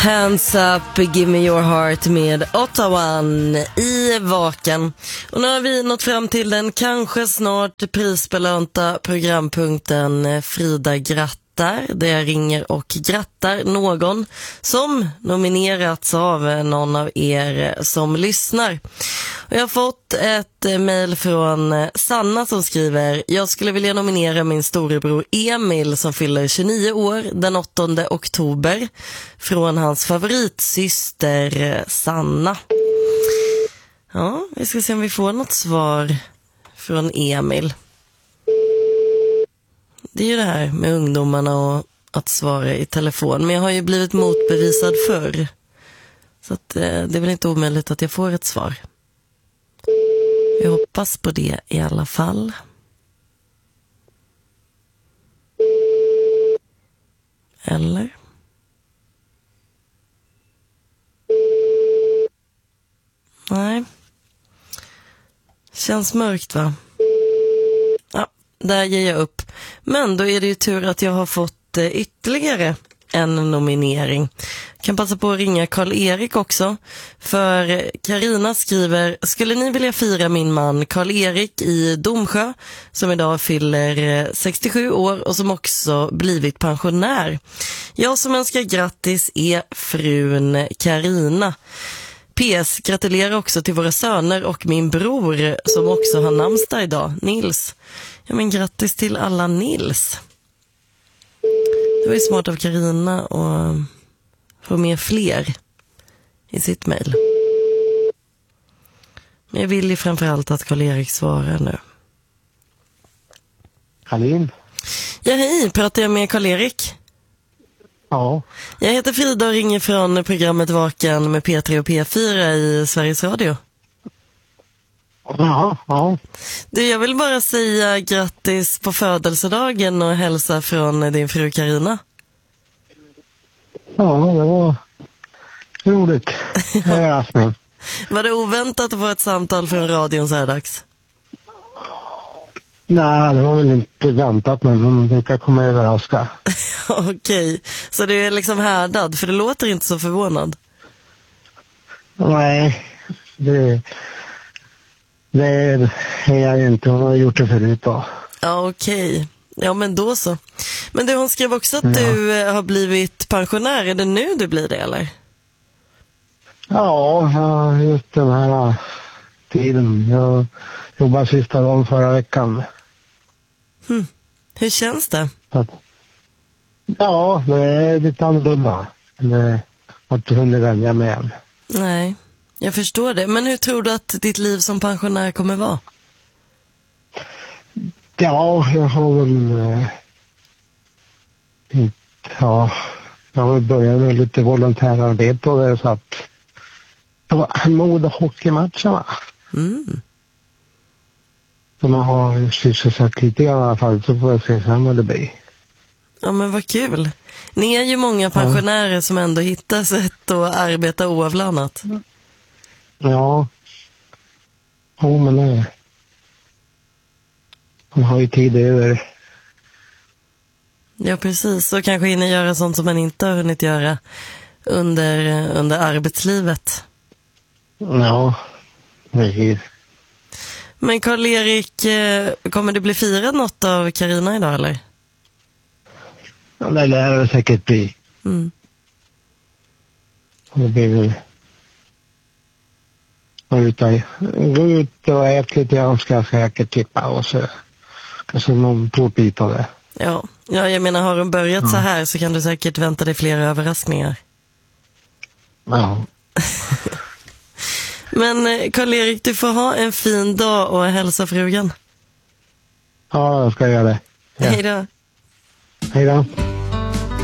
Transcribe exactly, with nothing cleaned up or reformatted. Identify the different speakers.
Speaker 1: Hands up, give me your heart med Ottawa i Vaken. Och nu har vi nått fram till den kanske snart prisbelönta programpunkten Frida grattar. Där jag ringer och grattar någon som nominerats av någon av er som lyssnar. Och jag har fått ett mejl från Sanna som skriver: jag skulle vilja nominera min storebror Emil som fyller tjugonio år den åttonde oktober från hans favoritsyster Sanna. Ja, vi ska se om vi får något svar från Emil. Det är ju det här med ungdomarna och att svara i telefon. Men jag har ju blivit motbevisad förr. Så att, eh, det är väl inte omöjligt att jag får ett svar. Jag hoppas på det i alla fall. Eller? Nej. Känns mörkt, va? Ja, där ger jag upp. Men då är det ju tur att jag har fått eh, ytterligare en nominering. Jag kan passa på att ringa Karl-Erik också. För Karina skriver: skulle ni vilja fira min man Karl-Erik i Domsjö som idag fyller sextiosju år och som också blivit pensionär? Jag som önskar grattis är frun Karina. P S, gratulerar också till våra söner och min bror som också har namnsdag idag, Nils. Ja, men grattis till alla Nils. Det var ju smart av Karina och få med fler i sitt mejl. Men jag vill ju framförallt att Karl-Erik svarar nu.
Speaker 2: Hallin?
Speaker 1: Ja, hej. Pratar jag med Karl-Erik?
Speaker 2: Ja.
Speaker 1: Jag heter Frida och ringer från programmet Vaken med P tre och P fyra i Sveriges Radio.
Speaker 2: Ja, ja.
Speaker 1: Du, jag vill bara säga grattis på födelsedagen och hälsa från din fru Karina.
Speaker 2: Ja, det var roligt. Ja.
Speaker 1: Var det oväntat att få ett samtal från radion så här dags?
Speaker 2: Nej, det var väl inte väntat, men de brukar komma överraska.
Speaker 1: Okej, så du är liksom härdad, för det låter inte så förvånad.
Speaker 2: Nej, det, det är jag inte. Hon har gjort det förut då.
Speaker 1: Ja, okej. Ja, men då så. Men du, hon skrev också att ja. du eh, har blivit pensionär. Är det nu du blir det, eller?
Speaker 2: Ja, ja, just den här tiden. Jag jobbade sista dagen förra veckan.
Speaker 1: Hmm. Hur känns det?
Speaker 2: Att, ja, det är lite annorlunda. Det har inte hunnit vänja med än.
Speaker 1: Nej, jag förstår det. Men hur tror du att ditt liv som pensionär kommer vara?
Speaker 2: Ja, jag har väl... Eh, ja, jag har börjat med lite volontärarbete och det, så att... Det var en mod- och hockeymatcherna.
Speaker 1: Mm.
Speaker 2: Så man har sysselsatt lite i alla fall, så får jag se sen vad det blir.
Speaker 1: Ja, men vad kul. Ni är ju många pensionärer ja. som ändå hittar sätt att arbeta oavlannat.
Speaker 2: Ja. Jo, men det... Man har ju tid över.
Speaker 1: Ja, precis. Så kanske hinner göra sånt som man inte har hunnit göra under, under arbetslivet.
Speaker 2: Ja, precis.
Speaker 1: Men Karl-Erik, kommer det bli firat något av Karina idag, eller?
Speaker 2: Ja, det lär det säkert bli.
Speaker 1: Mm.
Speaker 2: Det blir väl... Gå ut, gå ut och ät lite grann, ska jag säkert tippa, och så kanske någon tårtbit av det.
Speaker 1: Ja. ja, jag menar, har de börjat ja. så här så kan du säkert vänta dig flera överraskningar.
Speaker 2: Ja.
Speaker 1: Men Karl-Erik, du får ha en fin dag och hälsa frugan.
Speaker 2: Ja, jag ska göra det. Ja.
Speaker 1: Hej då.
Speaker 2: Hej då.